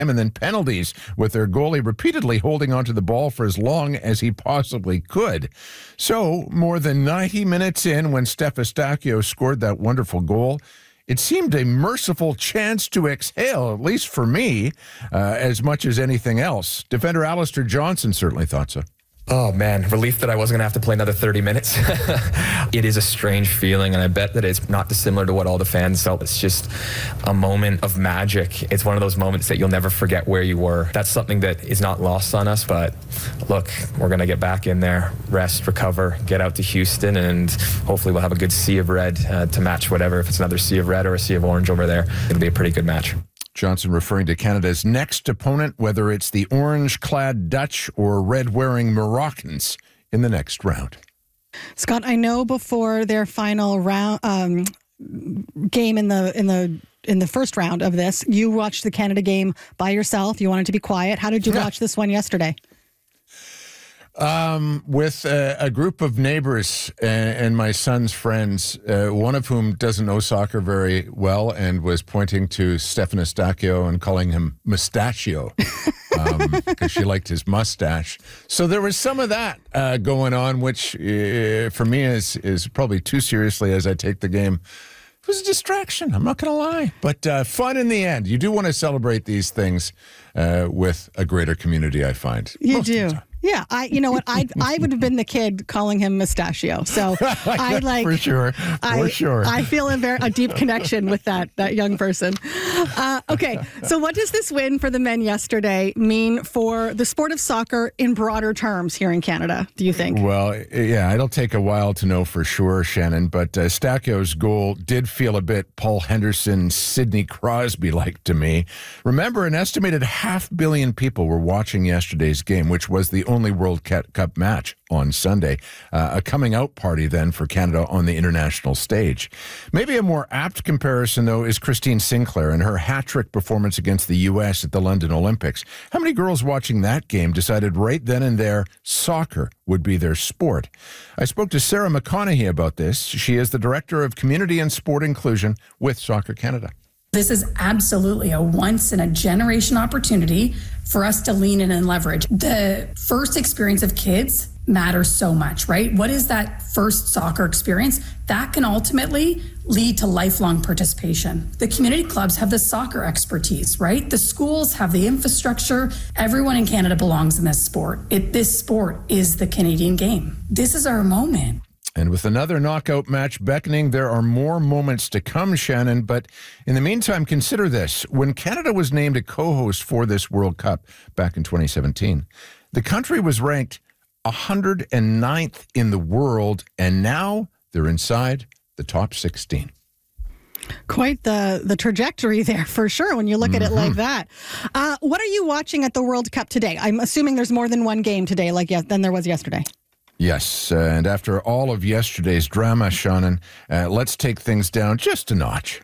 and then penalties, with their goalie repeatedly holding onto the ball for as long as he possibly could. So, more than 90 minutes in, when Steph Eustaquio scored that wonderful goal, it seemed a merciful chance to exhale, at least for me, as much as anything else. Defender Alistair Johnson certainly thought so. Oh, man, relief that I wasn't going to have to play another 30 minutes. It is a strange feeling, and I bet that it's not dissimilar to what all the fans felt. It's just a moment of magic. It's one of those moments that you'll never forget where you were. That's something that is not lost on us, but look, we're going to get back in there, rest, recover, get out to Houston, and hopefully we'll have a good sea of red to match whatever. If it's another sea of red or a sea of orange over there, it'll be a pretty good match. Johnson referring to Canada's next opponent, whether it's the orange-clad Dutch or red-wearing Moroccans in the next round. Scott, I know before their final round game in the first round of this, you watched the Canada game by yourself. You wanted to be quiet. How did you watch this one yesterday? With a group of neighbors and my son's friends, one of whom doesn't know soccer very well and was pointing to Stefan Eustaquio and calling him Mustachio because she liked his mustache. So there was some of that going on, which for me is probably too seriously as I take the game. It was a distraction, I'm not going to lie, but fun in the end. You do want to celebrate these things with a greater community, I find. You do. Yeah, you know what? I would have been the kid calling him Mustachio. So I like for sure. I feel a deep connection with that young person. Okay, so what does this win for the men yesterday mean for the sport of soccer in broader terms here in Canada? Do you think? Well, yeah, it'll take a while to know for sure, Shannon. But Eustaquio's goal did feel a bit Paul Henderson, Sidney Crosby-like to me. Remember, an estimated 500 million people were watching yesterday's game, which was the only World Cup match on Sunday. A coming out party then for Canada on the international stage. Maybe a more apt comparison, though, is Christine Sinclair and her hat-trick performance against the U.S. at the London Olympics. How many girls watching that game decided right then and there soccer would be their sport? I spoke to Sarah McConaughey about this. She is the Director of Community and Sport Inclusion with Soccer Canada. This is absolutely a once-in-a-generation opportunity for us to lean in and leverage. The first experience of kids matters so much, right? What is that first soccer experience? That can ultimately lead to lifelong participation. The community clubs have the soccer expertise, right? The schools have the infrastructure. Everyone in Canada belongs in this sport. This sport is the Canadian game. This is our moment. And with another knockout match beckoning, there are more moments to come, Shannon. But in the meantime, consider this. When Canada was named a co-host for this World Cup back in 2017, the country was ranked 109th in the world, and now they're inside the top 16. Quite the trajectory there, for sure, when you look at it like that. What are you watching at the World Cup today? I'm assuming there's more than one game today than there was yesterday. Yes, and after all of yesterday's drama, Shannon, let's take things down just a notch.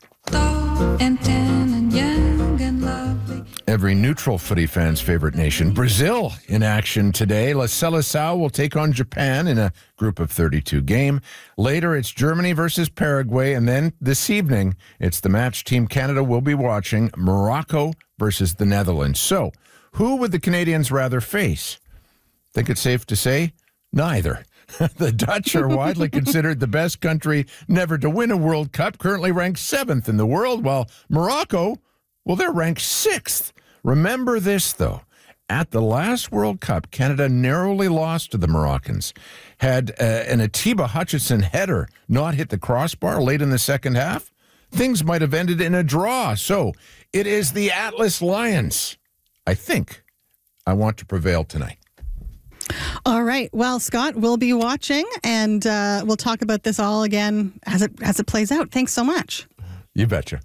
Every neutral footy fan's favorite nation, Brazil, in action today. La Seleção will take on Japan in a group of 32 game. Later, it's Germany versus Paraguay, and then this evening, it's the match Team Canada will be watching, Morocco versus the Netherlands. So, who would the Canadians rather face? Think it's safe to say? Neither. The Dutch are widely considered the best country never to win a World Cup, currently ranked 7th in the world, while Morocco, well, they're ranked 6th. Remember this, though. At the last World Cup, Canada narrowly lost to the Moroccans. Had an Atiba Hutchinson header not hit the crossbar late in the second half, things might have ended in a draw. So it is the Atlas Lions. I think I want to prevail tonight. All right. Well, Scott, we'll be watching, and we'll talk about this all again as it plays out. Thanks so much. You betcha.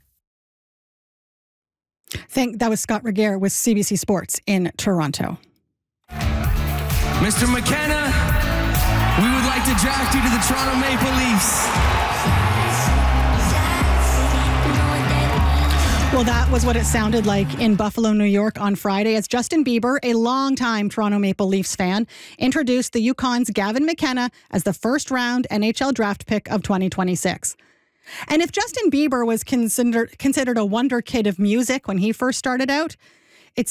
That was Scott Regehr with CBC Sports in Toronto. Mr. McKenna, we would like to draft you to the Toronto Maple Leafs. Well, that was what it sounded like in Buffalo, New York on Friday as Justin Bieber, a longtime Toronto Maple Leafs fan, introduced the Yukon's Gavin McKenna as the first-round NHL draft pick of 2026. And if Justin Bieber was considered a wonder kid of music when he first started out,